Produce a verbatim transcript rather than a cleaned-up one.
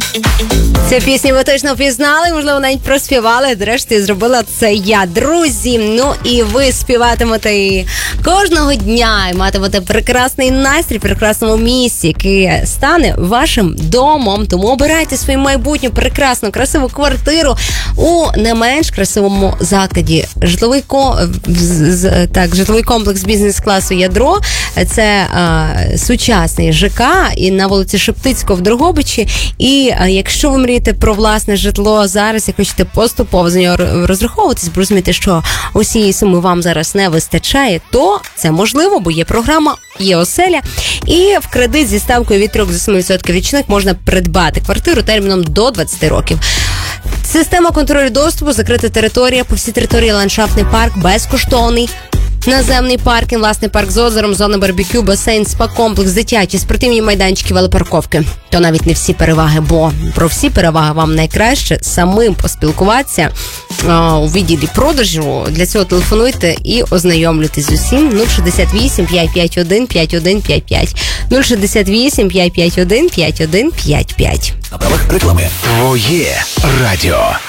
Цю пісню ви точно впізнали, можливо, навіть проспівали. Зрештою, зробила це я. Друзі, ну і ви співатимете і кожного дня, і матимете прекрасний настрій в прекрасному місці, який стане вашим домом. Тому обирайте свою майбутню, прекрасну, красиву квартиру у не менш красивому закладі. Житловий, ко... так, житловий комплекс бізнес-класу «Ядро» – це а, сучасний ЖК і на вулиці Шептицького в Дрогобичі. І а, якщо ви мрієте про власне житло зараз і хочете поступово за нього розраховуватись, бо розумієте, що усієї суми вам зараз не вистачає, то це можливо, бо є програма «Є оселя». І в кредит зі ставкою від три до семи відсотків річних можна придбати квартиру терміном до двадцять років. Система контролю доступу, закрита територія, по всій території ландшафтний парк, безкоштовний. Наземний паркінг, власний парк з озером, зона барбекю, басейн, спа-комплекс, дитячі, спортивні майданчики, велопарковки. То навіть не всі переваги, бо про всі переваги вам найкраще самим поспілкуватися а, у відділі продажу. Для цього телефонуйте і ознайомлюйтесь з усім. нуль шістдесят вісім п'ятсот п'ятдесят один п'ятдесят один п'ятдесят п'ять. нуль шістдесят вісім п'ятсот п'ятдесят один п'ятдесят один п'ятдесят п'ять. На правах реклами. Твоє радіо.